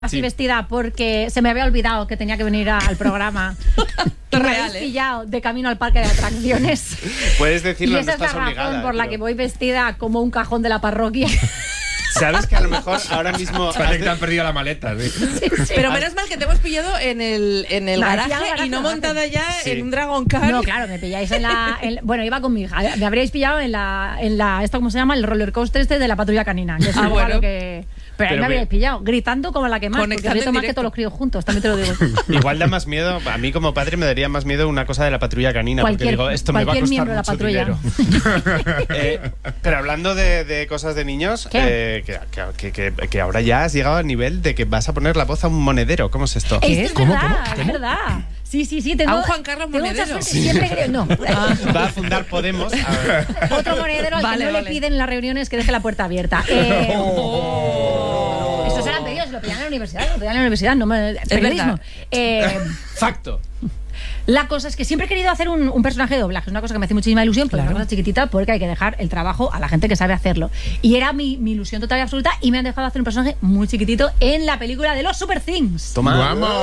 así vestida porque se me había olvidado que tenía que venir al programa. Me habéis pillado de camino al parque de atracciones. Puedes decirlo, y esa no estás es la razón obligada, por la que voy vestida como un cajón de la parroquia. Sabes que a lo mejor ahora mismo parece que te han perdido la maleta, sí. Sí. Pero menos mal que te hemos pillado en el garaje y no montada ya en un Dragon Car. No, claro, me pilláis bueno, iba con mi hija. Me habríais pillado en la ¿esto cómo se llama? El roller coaster de la patrulla canina. Que es bueno. Pero ahí me habríais pillado, gritando como la que más, porque grito más que todos los críos juntos, también te lo digo. Igual da más miedo, a mí como padre me daría más miedo una cosa de la patrulla canina, porque digo, esto me va a costar mucho dinero. Pero hablando de cosas de niños, que ahora ya has llegado al nivel de que vas a poner la voz a un monedero. ¿Cómo es esto? Es verdad. Sí, tengo... ¿A un Juan Carlos Monedero? Siempre no. Va a fundar Podemos. Otro monedero al que no le piden en las reuniones que deje la puerta abierta. Esto se lo han pedido, se lo pedían en la universidad, no me... Periodismo. Facto. La cosa es que siempre he querido hacer un personaje de doblaje. Es una cosa que me hace muchísima ilusión, pero es una cosa chiquitita porque hay que dejar el trabajo a la gente que sabe hacerlo. Y era mi ilusión total y absoluta, y me han dejado hacer un personaje muy chiquitito en la película de los Super Things. Toma. ¡Vamos!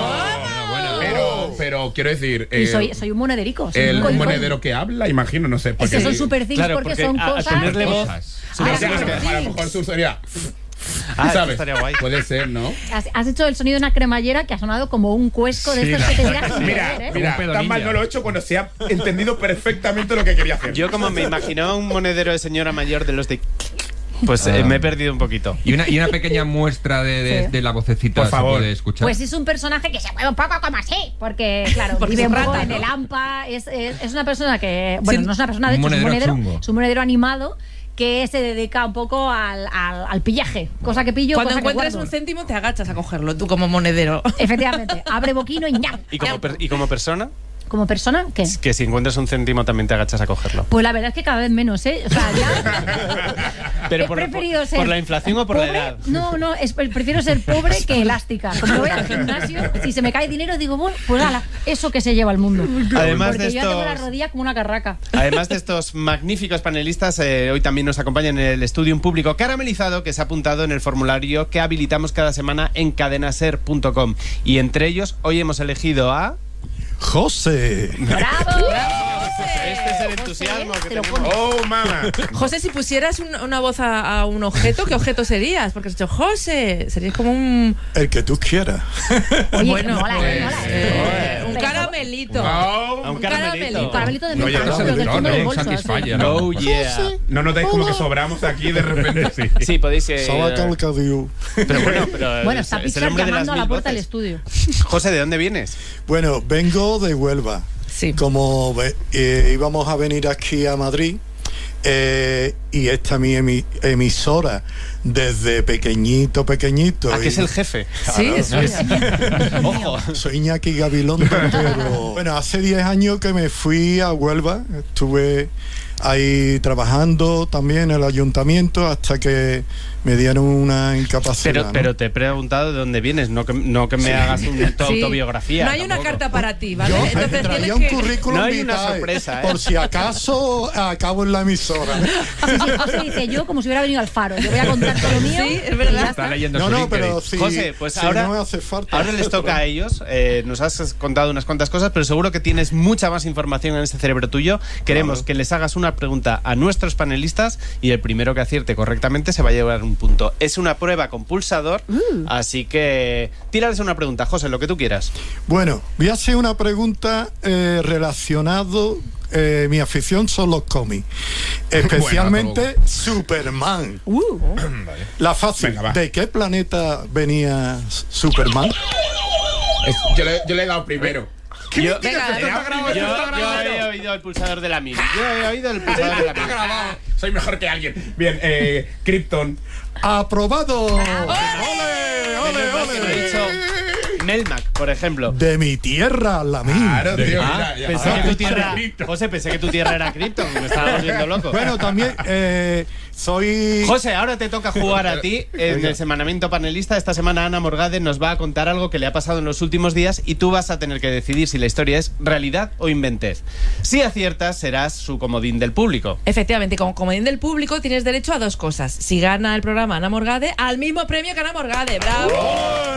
Pero quiero decir... y soy un monederico. Un monedero que habla, imagino, no sé. Es que son Super Things porque son cosas... A ponerle voz... A lo mejor su sería... ¿sabes? Estaría guay. Puede ser, ¿no? Has hecho el sonido de una cremallera que ha sonado como un cuesco de estos que te dirás. Mira, tan mal no lo he hecho cuando se ha entendido perfectamente lo que quería hacer. Yo como me imaginaba un monedero de señora mayor de los de... Pues me he perdido un poquito. Y una pequeña muestra de la vocecita, por favor, se puede escuchar. Pues es un personaje que se mueve un poco como así, porque claro, vive un poco en el AMPA, es una persona que, bueno, no es una persona, de hecho es un monedero animado que se dedica un poco al pillaje, cosa que pillo. Cuando cosa encuentras un céntimo te agachas a cogerlo, tú como monedero. Efectivamente, abre boquino y ñam. ¿Y como persona? ¿Como persona? ¿Qué? Que si encuentras un céntimo también te agachas a cogerlo. Pues la verdad es que cada vez menos, ¿eh? O sea, ya... Pero he preferido ser ¿por la inflación o por pobre? la edad? No, prefiero ser pobre que elástica. Como voy al gimnasio, si se me cae dinero, digo, bueno, pues ala, eso que se lleva al mundo. Además porque de yo estos... tengo la rodilla como una carraca. Además de estos magníficos panelistas, hoy también nos acompaña en el estudio un público caramelizado que se ha apuntado en el formulario que habilitamos cada semana en cadenaser.com. Y entre ellos, hoy hemos elegido a... José. ¡Bravo! Este es el entusiasmo que tenemos. ¡Oh, mamá! José, si pusieras una voz a un objeto, ¿qué objeto serías? Porque has dicho José, serías como un... El que tú quieras. Oye, Bueno, mola, un caramelito. A un caramelito. Un caramelito de Oye, metal, no, pero del no, fondo no, del un bolso. Satisfyer, Oh, yeah. No notáis como que sobramos aquí de repente. Sí, podéis... Sabaca el cabello. Pero bueno, Bueno, está es el Pixar hombre de las llamando a la mil puerta del voces. estudio. José, ¿de dónde vienes? Bueno, vengo de Huelva. Sí. Como íbamos a venir aquí a Madrid, y esta es mi emisora desde pequeñito. ¿A qué es el jefe? Sí, eso es. Ojo. Soy Iñaki Gabilondo, pero bueno, hace 10 años que me fui a Huelva, estuve ahí trabajando también en el ayuntamiento hasta que me dieron una incapacidad. Pero te he preguntado de dónde vienes, no que me hagas tu autobiografía. No hay una tampoco. carta para ti, ¿vale? Yo Entonces traía tienes un que... currículum No hay una vitae, sorpresa, por si acaso acabo en la emisora. Sí, José dice yo como si hubiera venido al Faro. Yo voy a contar todo lo mío. Sí, es verdad. y ya Está está. leyendo No, su no, LinkedIn. pero si, José, pues si ahora, no me hace falta. ahora les toca a ellos. Nos has contado unas cuantas cosas, pero seguro que tienes mucha más información en ese cerebro tuyo. Queremos que les hagas una pregunta a nuestros panelistas y el primero que acierte correctamente se va a llevar un punto. Es una prueba con pulsador, así que tírales una pregunta, José, lo que tú quieras. Bueno, voy a hacer una pregunta relacionado. Mi afición son los cómics, especialmente Superman. La fácil. Venga, va. ¿De qué planeta venía Superman? Yo le he dado primero. Yo grabado. he oído el pulsador de la mil. Yo he oído el pulsador de la mil. Soy mejor que alguien. Bien, Krypton. ¡Aprobado! ¡Ole, Menos mal que no he ole! dicho Melmac, por ejemplo. De mi tierra, la mía. Claro, tío. Pensé que tu tierra, José, pensé que tu tierra era cripto, me estaba volviendo loco. Bueno, también soy... José, ahora te toca jugar a ti en el semanamiento panelista. Esta semana Ana Morgade nos va a contar algo que le ha pasado en los últimos días y tú vas a tener que decidir si la historia es realidad o inventez. Si aciertas, serás su comodín del público. Efectivamente, como comodín del público tienes derecho a dos cosas. Si gana el programa Ana Morgade, al mismo premio que Ana Morgade. ¡Bravo!